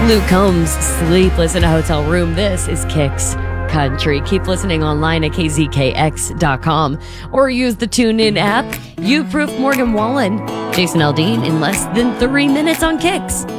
Luke Combs, Sleepless in a Hotel Room. This is Kicks Country. Keep listening online at kzkx.com or use the TuneIn app. You Proof Morgan Wallen, Jason Aldean in less than 3 minutes on Kicks.